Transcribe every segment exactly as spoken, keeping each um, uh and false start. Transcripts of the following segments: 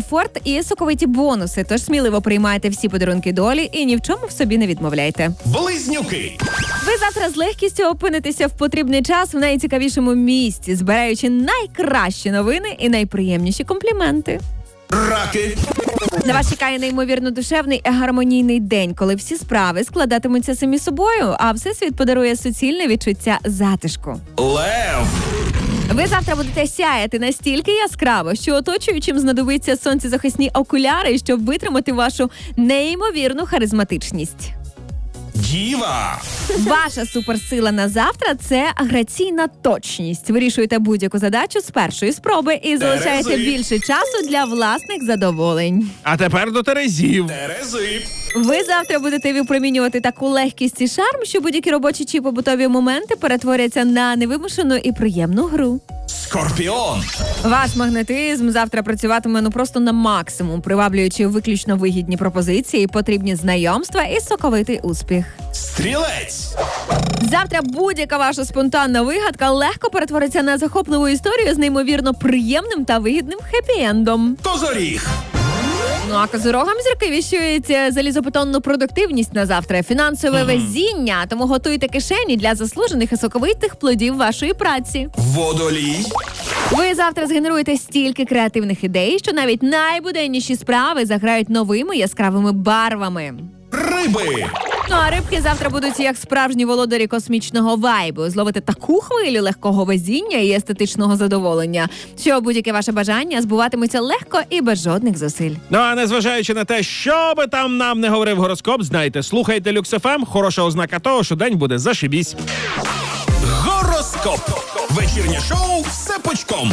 комфорт і соковиті бонуси. Тож сміливо приймайте всі подарунки долі і ні в чому в собі не відмовляйте. Близнюки. Ви завтра з легкістю опинитеся в потрібний час в найцікавішому місці, збираючи найкращі новини і найприємніші компліменти. Раки. На вас чекає неймовірно душевний і гармонійний день, коли всі справи складатимуться самі собою, а всесвіт подарує суцільне відчуття затишку. Лев. Ви завтра будете сяяти настільки яскраво, що оточуючим знадобиться сонцезахисні окуляри, щоб витримати вашу неймовірну харизматичність. Діва. Ваша суперсила на завтра – це граційна точність. Вирішуєте будь-яку задачу з першої спроби і залишаєте Терези. більше часу для власних задоволень. А тепер до Терезів. Терези. Ви завтра будете випромінювати таку легкість і шарм, що будь-які робочі чи побутові моменти перетворяться на невимушену і приємну гру. Скорпіон. Ваш магнетизм завтра працюватиме ну просто на максимум, приваблюючи виключно вигідні пропозиції, потрібні знайомства і соковитий успіх. Стрілець. Завтра будь-яка ваша спонтанна вигадка легко перетвориться на захопливу історію з неймовірно приємним та вигідним хеппі-ендом. Козоріг. Ну а козорогам зірки віщують залізобетонну продуктивність на завтра, фінансове mm. везіння, тому готуйте кишені для заслужених і соковитих плодів вашої праці. Водолій. Ви завтра згенеруєте стільки креативних ідей, що навіть найбуденніші справи заграють новими яскравими барвами. Риби. Ну а рибки завтра будуть як справжні володарі космічного вайбу, зловити таку хвилю легкого везіння і естетичного задоволення, що будь-яке ваше бажання збуватиметься легко і без жодних зусиль. Ну а незважаючи на те, що би там нам не говорив гороскоп, знайте, слухайте Люкс еф ем, хороша ознака того, що день буде зашибісь. Гороскоп. Вечірнє шоу «Все пучком».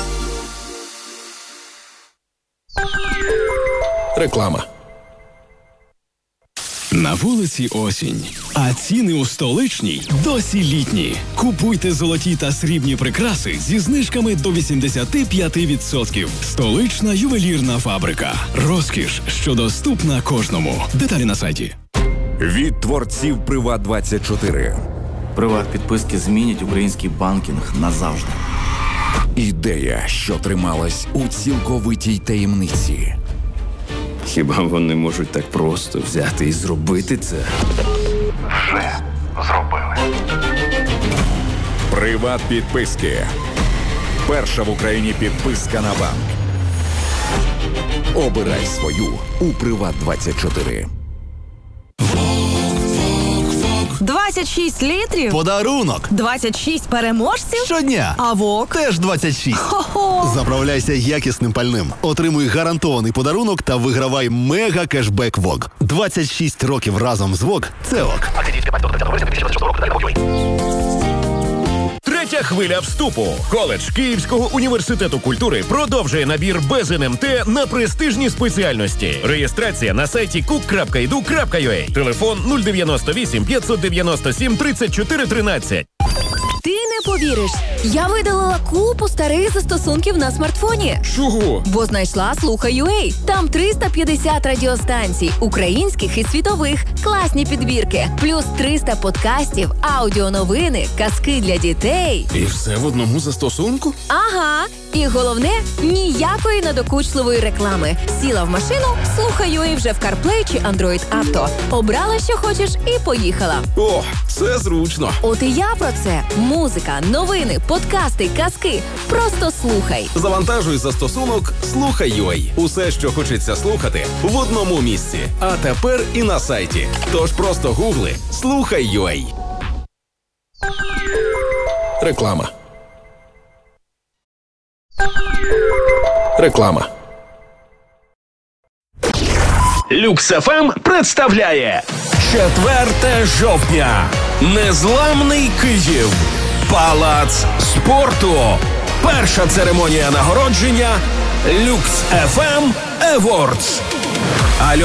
Реклама. На вулиці осінь, а ціни у столичній досі літні. Купуйте золоті та срібні прикраси зі знижками до вісімдесят п'ять відсотків. Столична ювелірна фабрика. Розкіш, що доступна кожному. Деталі на сайті. Від творців Приват двадцять чотири. Приват-підписки змінять український банкінг назавжди. Ідея, що трималась у цілковитій таємниці. Хіба вони можуть так просто взяти і зробити це? Вже зробили. Приват-підписки. Перша в Україні підписка на банк. Обирай свою у Приват двадцять чотири. двадцять шість літрів? Подарунок! двадцять шість переможців? Щодня! А ВОК? Теж двадцять шість. Хо-хо! Заправляйся якісним пальним. Отримуй гарантований подарунок та вигравай мега-кешбек ВОК. двадцять шість років разом з ВОК – це ок. Третя хвиля вступу. Коледж Київського університету культури продовжує набір без ен ем те на престижні спеціальності. Реєстрація на сайті кук крапка і ду крапка ю а. Телефон нуль дев'яносто вісім п'ятсот дев'яносто сім тридцять чотири тринадцять. Ти не повіриш, я видалила купу старих застосунків на смартфоні. Чого? Бо знайшла Слухай.ua. Там триста п'ятдесят радіостанцій, українських і світових, класні підбірки, плюс триста подкастів, аудіоновини, казки для дітей. І все в одному застосунку? Ага. І головне, ніякої надокучливої реклами. Сіла в машину, Слухай.ua вже в CarPlay чи Android Auto. Обрала, що хочеш, і поїхала. О, це зручно. От і я про це. Музика, новини, подкасти, казки. Просто слухай. Завантажуй застосунок Слухай.ua. Усе, що хочеться слухати, в одному місці. А тепер і на сайті. Тож просто гугли Слухай.ua. Реклама. Реклама. Люкс еф ем представляє четверте жовтня. Незламний Київ. Палац спорту. Перша церемонія нагородження Люкс еф ем Awards.